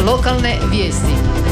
Lokalne vijesti.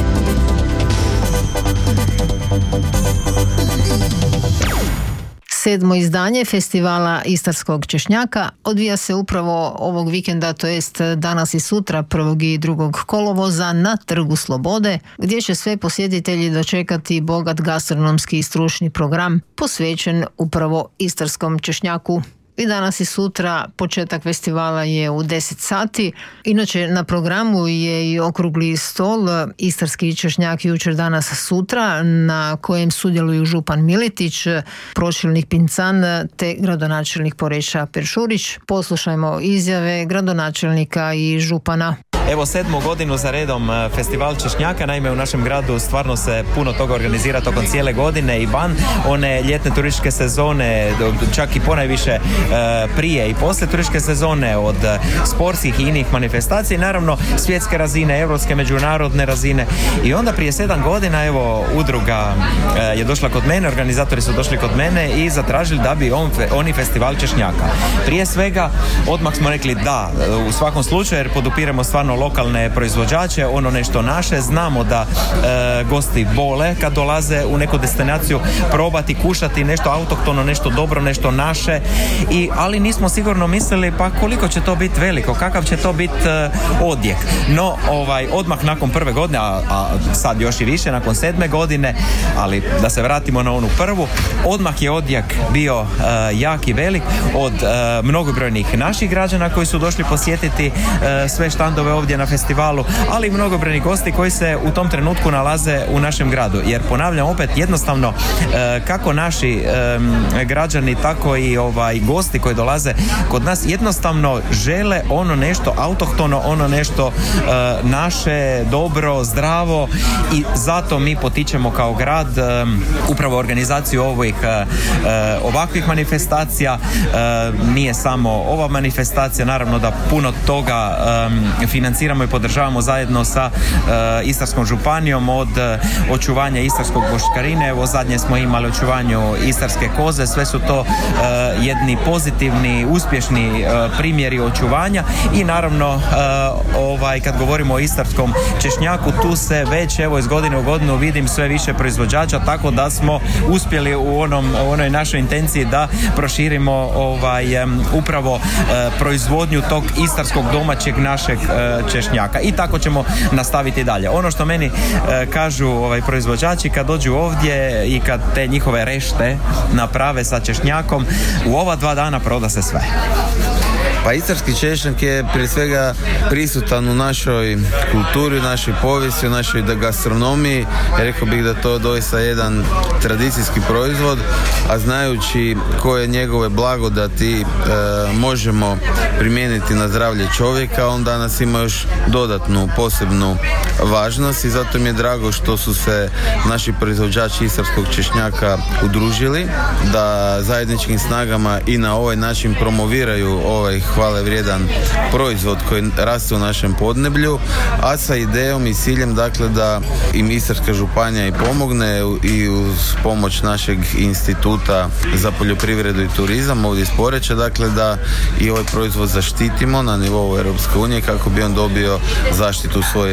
Sedmo izdanje festivala Istarskog češnjaka odvija se upravo ovog vikenda, to jest danas i sutra, 1. i 2. kolovoza na Trgu Slobode, gdje će sve posjetitelji dočekati bogat gastronomski i stručni program posvećen upravo istarskom češnjaku. I danas i sutra početak festivala je u 10 sati. Inače, na programu je i okrugli stol Istarski češnjak jučer, danas, sutra, na kojem sudjeluju župan Miletić, pročelnik Pincan te gradonačelnik Poreča Peršurić. Poslušajmo izjave gradonačelnika i župana. Evo 7. godinu za redom festival češnjaka, naime u našem gradu stvarno se puno toga organizira tokom cijele godine i van one ljetne turističke sezone, čak i ponajviše prije i poslije turističke sezone, od sportskih i inih manifestacija, naravno svjetske razine, europske, međunarodne razine. I onda prije 7 godina evo udruga je došla kod mene, organizatori su došli kod mene i zatražili da bi oni festival češnjaka. Prije svega odmah smo rekli da, u svakom slučaju, jer podupiremo stvarno lokalne proizvođače, ono nešto naše. Znamo da gosti vole kad dolaze u neku destinaciju probati, kušati nešto autohtono, nešto dobro, nešto naše, ali nismo sigurno mislili pa koliko će to biti veliko, kakav će to biti odjek. No, odmah nakon prve godine, a sad još i više, nakon 7. godine, ali da se vratimo na onu prvu, odmah je odjek bio jak i velik od mnogobrojnih naših građana koji su došli posjetiti sve štandove ovdje na festivalu, ali i mnogobrojni gosti koji se u tom trenutku nalaze u našem gradu. Jer ponavljam opet, jednostavno kako naši građani, tako i gosti koji dolaze kod nas jednostavno žele ono nešto autohtono, ono nešto naše, dobro, zdravo, i zato mi potičemo kao grad upravo organizaciju ovakvih manifestacija. Nije samo ova manifestacija, naravno da puno toga financiramo i podržavamo zajedno sa Istarskom županijom, od očuvanja istarskog boškarine, evo zadnje smo imali očuvanju istarske koze, sve su to jedni pozitivni, uspješni primjeri očuvanja. I naravno kad govorimo o istarskom češnjaku, tu se već evo iz godine u godinu vidim sve više proizvođača, tako da smo uspjeli u onoj našoj intenciji da proširimo upravo proizvodnju tog istarskog domaćeg našeg češnjaka, i tako ćemo nastaviti dalje. Ono što meni kažu proizvođači kad dođu ovdje i kad te njihove rešte naprave sa češnjakom, u ova 2 dana proda se sve. Pa istarski češnjak je prije svega prisutan u našoj kulturi, u našoj povijesti, u našoj gastronomiji. Rekao bih da to doista jedan tradicijski proizvod, a znajući koje njegove blagodati možemo primijeniti na zdravlje čovjeka, on danas ima još dodatnu, posebnu važnost, i zato mi je drago što su se naši proizvođači istarskog češnjaka udružili, da zajedničkim snagama i na ovaj način promoviraju ovaj hvale vrijedan proizvod koji raste u našem podneblju, a sa idejom i ciljem, dakle, da im Istarska županija i pomogne, i uz pomoć našeg instituta za poljoprivredu i turizam ovdje iz Poreča, dakle, da i ovaj proizvod zaštitimo na nivou Europske unije kako bi on dobio zaštitu svoje